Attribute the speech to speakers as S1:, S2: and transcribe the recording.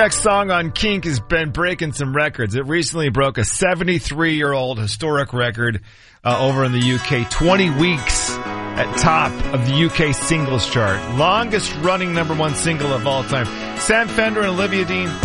S1: Next song on Kink has been breaking some records. It recently broke a 73-year-old historic record over in the UK. 20 weeks at top of the UK singles chart. Longest running number one single of all time. Sam Fender and Olivia Dean.